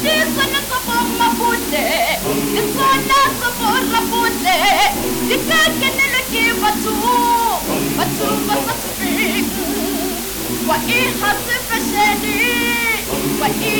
Isana sa mabuti, isana sa rabuti, ikakanilaki batu basa tubig, wa ihasib bashani, wa